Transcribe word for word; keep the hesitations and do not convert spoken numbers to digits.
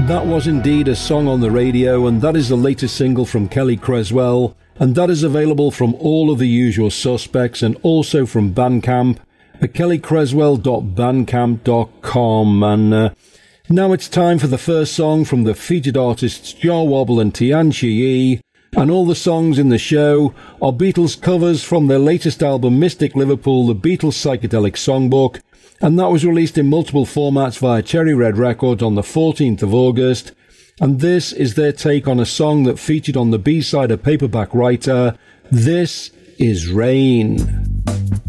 That was indeed a song on the radio, and that is the latest single from Kelly Creswell, and that is available from all of the usual suspects and also from Bandcamp at kelly creswell dot bandcamp dot com. And uh, now it's time for the first song from the featured artists Jah Wobble and Tian Chi, and all the songs in the show are Beatles covers from their latest album Mystic Liverpool, the Beatles Psychedelic Songbook, and that was released in multiple formats via Cherry Red Records on the fourteenth of August. And this is their take on a song that featured on the B-side of Paperback Writer. This is Rain.